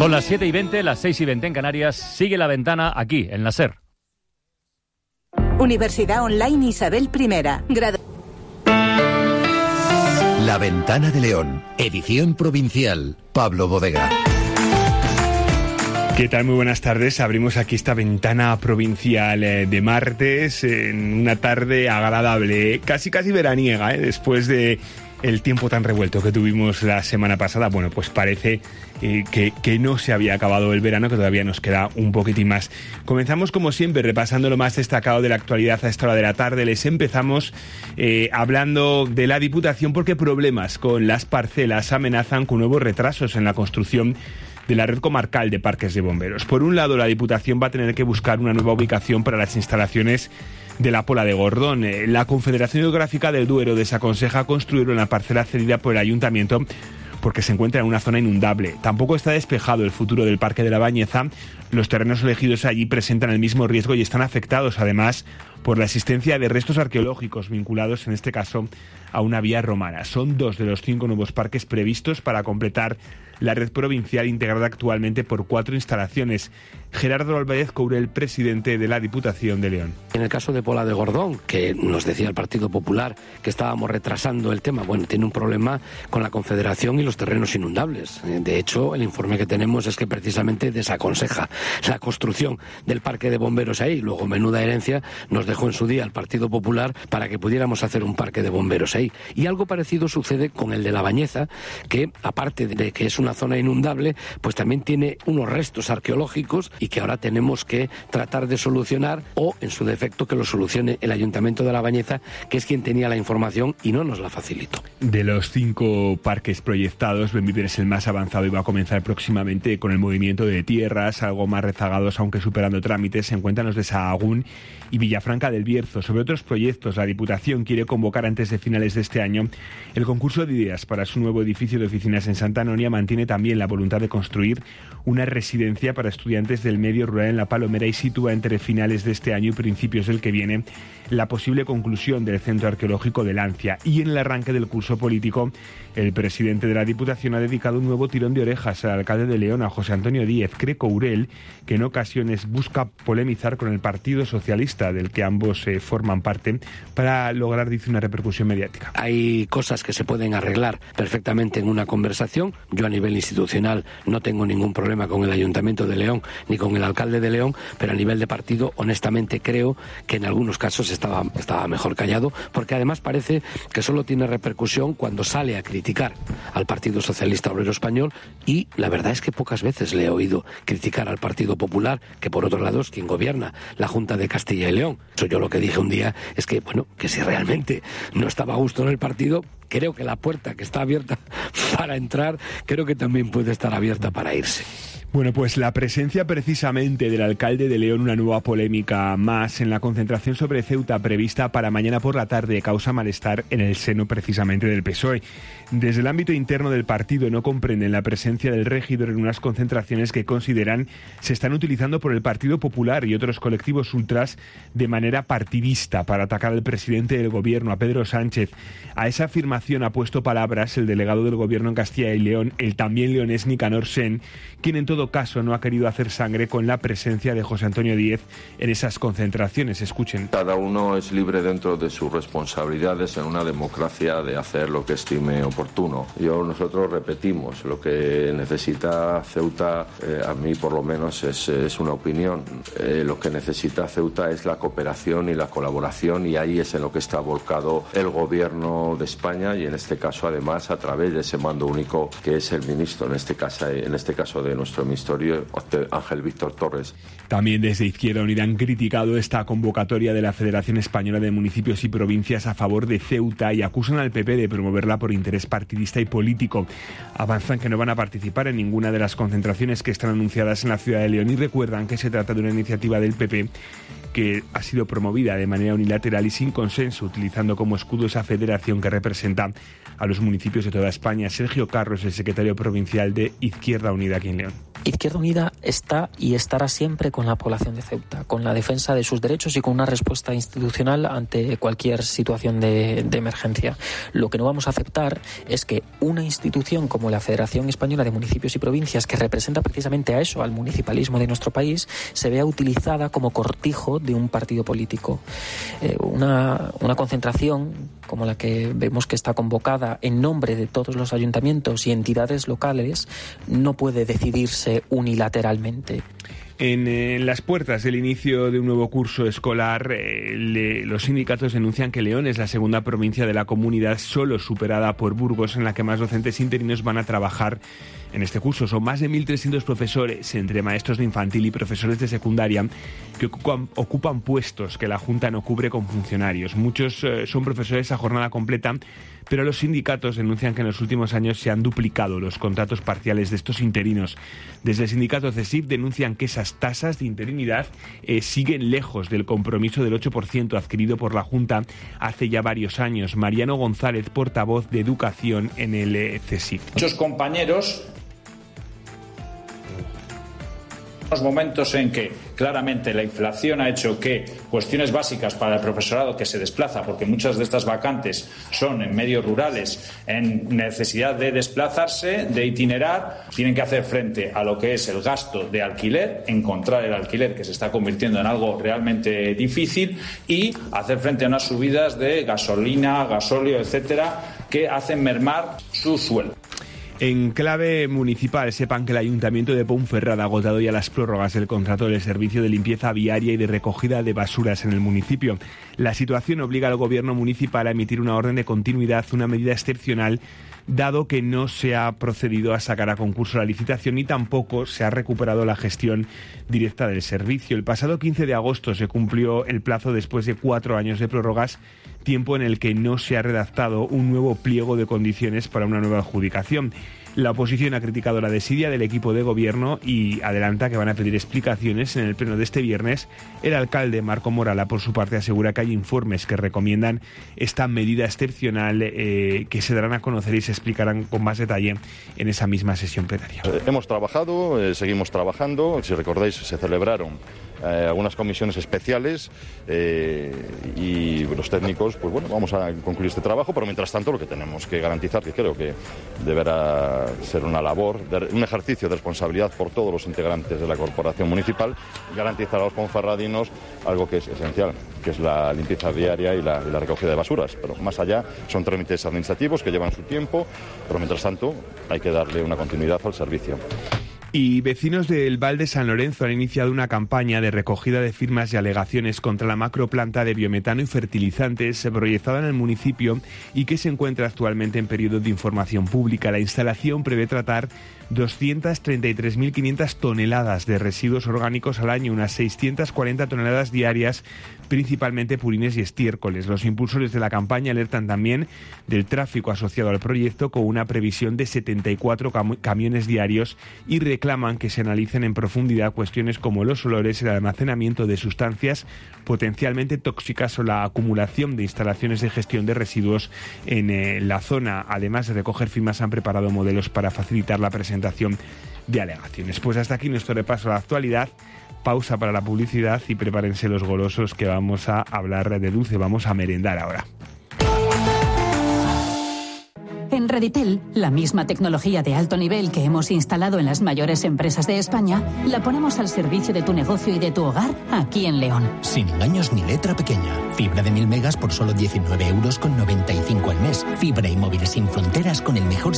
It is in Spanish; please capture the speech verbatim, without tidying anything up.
Son las siete y veinte, las seis y veinte en Canarias. Sigue La Ventana aquí, en la SER. Universidad Online Isabel primera. Grado... La Ventana de León, edición provincial. Pablo Bodega. ¿Qué tal? Muy buenas tardes. Abrimos aquí esta ventana provincial eh, de martes en una tarde agradable, casi casi veraniega, ¿eh? Después de el tiempo tan revuelto que tuvimos la semana pasada. Bueno, pues parece eh, que, que no se había acabado el verano, que todavía nos queda un poquitín más. Comenzamos como siempre repasando lo más destacado de la actualidad a esta hora de la tarde. Les empezamos eh, hablando de la Diputación porque problemas con las parcelas amenazan con nuevos retrasos en la construcción de la red comarcal de parques de bomberos. Por un lado, la Diputación va a tener que buscar una nueva ubicación para las instalaciones de la Pola de Gordón. La Confederación Hidrográfica del Duero desaconseja construir una parcela cedida por el Ayuntamiento porque se encuentra en una zona inundable. Tampoco está despejado el futuro del Parque de la Bañeza. Los terrenos elegidos allí presentan el mismo riesgo y están afectados, además, por la existencia de restos arqueológicos vinculados, en este caso, a una vía romana. Son dos de los cinco nuevos parques previstos para completar la red provincial integrada actualmente por cuatro instalaciones. Gerardo Álvarez Courel, presidente de la Diputación de León. En el caso de Pola de Gordón, que nos decía el Partido Popular que estábamos retrasando el tema, bueno, tiene un problema con la Confederación y los terrenos inundables. De hecho, el informe que tenemos es que precisamente desaconseja la construcción del parque de bomberos ahí. Luego, menuda herencia nos dejó en su día el Partido Popular para que pudiéramos hacer un parque de bomberos ahí. Y algo parecido sucede con el de La Bañeza, que aparte de que es una zona inundable, pues también tiene unos restos arqueológicos y que ahora tenemos que tratar de solucionar, o en su defecto que lo solucione el Ayuntamiento de La Bañeza, que es quien tenía la información y no nos la facilitó. De los cinco parques proyectados, Benviver es el más avanzado y va a comenzar próximamente con el movimiento de tierras, algo más rezagados, aunque superando trámites. Se encuentran los de Sahagún y Villafranca del Bierzo. Sobre otros proyectos, la Diputación quiere convocar antes de finales de este año el concurso de ideas para su nuevo edificio de oficinas en Santa Anonia. Mantiene también la voluntad de construir una residencia para estudiantes del medio rural en La Palomera y sitúa entre finales de este año y principios del que viene la posible conclusión del Centro Arqueológico de Lancia. Y en el arranque del curso político, el presidente de la Diputación ha dedicado un nuevo tirón de orejas al alcalde de León, a José Antonio Díez. Cree Courel que en ocasiones busca polemizar con el Partido Socialista, del que ambos eh, forman parte, para lograr, dice, una repercusión mediática. Hay cosas que se pueden arreglar perfectamente en una conversación. Yo a nivel institucional no tengo ningún problema con el Ayuntamiento de León ni con el alcalde de León, pero a nivel de partido, honestamente creo que en algunos casos estaba, estaba mejor callado, porque además parece que solo tiene repercusión cuando sale a criticar al Partido Socialista Obrero Español, y la verdad es que pocas veces le he oído criticar al Partido Popular, que por otro lado es quien gobierna la Junta de Castilla y León. Eso yo lo que dije un día es que, bueno, que si realmente no estaba a gusto en el partido, creo que la puerta que está abierta para entrar, creo que también puede estar abierta para irse. Bueno, pues la presencia precisamente del alcalde de León, una nueva polémica más en la concentración sobre Ceuta prevista para mañana por la tarde, causa malestar en el seno precisamente del P S O E. Desde el ámbito interno del partido no comprenden la presencia del regidor en unas concentraciones que consideran se están utilizando por el Partido Popular y otros colectivos ultras de manera partidista para atacar al presidente del gobierno, a Pedro Sánchez. A esa afirmación ha puesto palabras el delegado del gobierno en Castilla y León, el también leonés Nicanor Sen, quien en todo caso no ha querido hacer sangre con la presencia de José Antonio Díez en esas concentraciones. Escuchen. Cada uno es libre dentro de sus responsabilidades en una democracia de hacer lo que estime oportuno. Yo, nosotros repetimos, lo que necesita Ceuta, eh, a mí por lo menos es, es una opinión, eh, lo que necesita Ceuta es la cooperación y la colaboración, y ahí es en lo que está volcado el gobierno de España, y en este caso además a través de ese mando único que es el ministro, en este caso, en este caso de nuestro ministerio, Ángel Víctor Torres. También desde Izquierda Unida han criticado esta convocatoria de la Federación Española de Municipios y Provincias a favor de Ceuta y acusan al P P de promoverla por interés partidista y político. Avanzan que no van a participar en ninguna de las concentraciones que están anunciadas en la ciudad de León y recuerdan que se trata de una iniciativa del P P que ha sido promovida de manera unilateral y sin consenso, utilizando como escudo esa federación que representa a los municipios de toda España. Sergio Carro es el secretario provincial de Izquierda Unida aquí en León. Izquierda Unida está y estará siempre con la población de Ceuta, con la defensa de sus derechos y con una respuesta institucional ante cualquier situación de, de emergencia. Lo que no vamos a aceptar es que una institución como la Federación Española de Municipios y Provincias, que representa precisamente a eso, al municipalismo de nuestro país, se vea utilizada como cortijo de un partido político. Eh, una, una concentración como la que vemos que está convocada en nombre de todos los ayuntamientos y entidades locales no puede decidirse unilateralmente. En, en las puertas del inicio de un nuevo curso escolar, eh, le, los sindicatos denuncian que León es la segunda provincia de la comunidad, solo superada por Burgos, en la que más docentes interinos van a trabajar en este curso. Son más de mil trescientos profesores, entre maestros de infantil y profesores de secundaria, que ocupan, ocupan puestos que la Junta no cubre con funcionarios. Muchos eh, son profesores a jornada completa, pero los sindicatos denuncian que en los últimos años se han duplicado los contratos parciales de estos interinos. Desde el sindicato CESIF denuncian que esas tasas de interinidad eh, siguen lejos del compromiso del ocho por ciento adquirido por la Junta hace ya varios años. Mariano González, portavoz de Educación en el eh, CESIF. Muchos compañeros, los momentos en que claramente la inflación ha hecho que cuestiones básicas para el profesorado que se desplaza, porque muchas de estas vacantes son en medios rurales, en necesidad de desplazarse, de itinerar, tienen que hacer frente a lo que es el gasto de alquiler, encontrar el alquiler, que se está convirtiendo en algo realmente difícil, y hacer frente a unas subidas de gasolina, gasóleo, etcétera, que hacen mermar su sueldo. En clave municipal, sepan que el Ayuntamiento de Ponferrada ha agotado ya las prórrogas del contrato del servicio de limpieza viaria y de recogida de basuras en el municipio. La situación obliga al gobierno municipal a emitir una orden de continuidad, una medida excepcional, dado que no se ha procedido a sacar a concurso la licitación ni tampoco se ha recuperado la gestión directa del servicio. El pasado quince de agosto se cumplió el plazo después de cuatro años de prórrogas, tiempo en el que no se ha redactado un nuevo pliego de condiciones para una nueva adjudicación. La oposición ha criticado la desidia del equipo de gobierno y adelanta que van a pedir explicaciones en el pleno de este viernes. El alcalde Marco Morala, por su parte, asegura que hay informes que recomiendan esta medida excepcional eh, que se darán a conocer y se explicarán con más detalle en esa misma sesión plenaria. Hemos trabajado, eh, seguimos trabajando. Si recordáis, se celebraron Eh, algunas comisiones especiales eh, y los técnicos, pues bueno, vamos a concluir este trabajo, pero mientras tanto lo que tenemos que garantizar, que creo que deberá ser una labor, de, un ejercicio de responsabilidad por todos los integrantes de la corporación municipal, garantizar a los ponferradinos algo que es esencial, que es la limpieza diaria y la, y la recogida de basuras, pero más allá son trámites administrativos que llevan su tiempo, pero mientras tanto hay que darle una continuidad al servicio. Y vecinos del Val de San Lorenzo han iniciado una campaña de recogida de firmas y alegaciones contra la macroplanta de biometano y fertilizantes proyectada en el municipio y que se encuentra actualmente en periodo de información pública. La instalación prevé tratar doscientas treinta y tres mil quinientas toneladas de residuos orgánicos al año, unas seiscientas cuarenta toneladas diarias, principalmente purines y estiércoles. Los impulsores de la campaña alertan también del tráfico asociado al proyecto, con una previsión de setenta y cuatro cam- camiones diarios, y reclaman que se analicen en profundidad cuestiones como los olores, el almacenamiento de sustancias potencialmente tóxicas o la acumulación de instalaciones de gestión de residuos en eh, la zona. Además de recoger firmas, han preparado modelos para facilitar la presentación de alegaciones. Pues hasta aquí nuestro repaso a la actualidad. Pausa para la publicidad y prepárense los golosos, que vamos a hablar de dulce, vamos a merendar ahora. En Reditel, la misma tecnología de alto nivel que hemos instalado en las mayores empresas de España, la ponemos al servicio de tu negocio y de tu hogar aquí en León. Sin engaños ni letra pequeña. Fibra de mil megas por solo diecinueve euros con noventa y cinco al mes. Fibra y móviles sin fronteras con el mejor